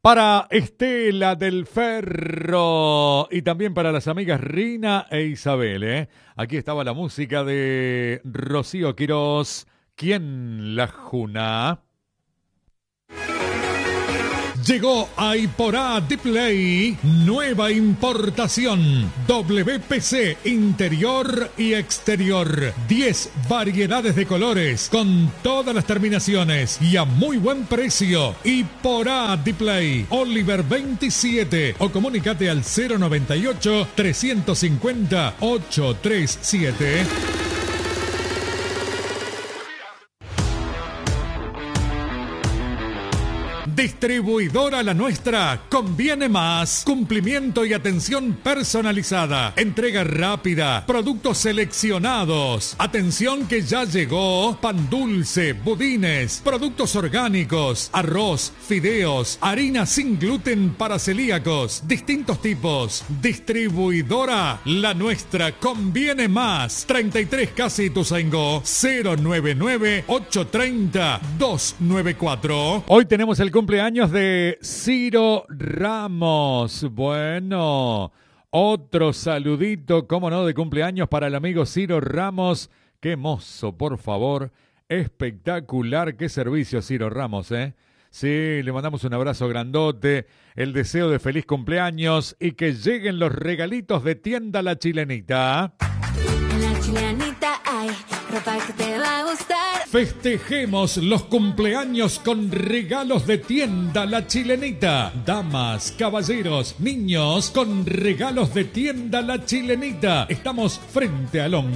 Para Estela del Ferro y también para las amigas Rina e Isabel, ¿eh? Aquí estaba la música de Rocío Quirós. ¿Quién la juna? Llegó a Iporá Display, nueva importación, WPC interior y exterior, 10 variedades de colores con todas las terminaciones y a muy buen precio. Iporá Display, Oliver 27 o comunícate al 098 350 837. Distribuidora La Nuestra, conviene más. Cumplimiento y atención personalizada. Entrega rápida. Productos seleccionados. Atención que ya llegó. Pan dulce, budines, productos orgánicos, arroz, fideos, harina sin gluten para celíacos, distintos tipos. Distribuidora La Nuestra, conviene más. 33 Casi Ituzaingó, 099 830 294. Hoy tenemos el cumpleaños de Ciro Ramos. Bueno, otro saludito, cómo no, de cumpleaños para el amigo Ciro Ramos. Qué mozo, por favor. Espectacular, qué servicio, Ciro Ramos, ¿eh? Sí, le mandamos un abrazo grandote, el deseo de feliz cumpleaños y que lleguen los regalitos de Tienda La Chilenita. La Chilenita hay ropa que te va a gustar. Festejemos los cumpleaños con regalos de Tienda La Chilenita. Damas, caballeros, niños, con regalos de Tienda La Chilenita. Estamos frente al